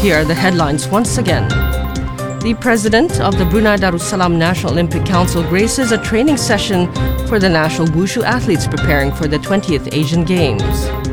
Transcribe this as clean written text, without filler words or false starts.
Here are the headlines once again. The president of the Brunei Darussalam National Olympic Council graces a training session for the national wushu athletes preparing for the 20th Asian Games.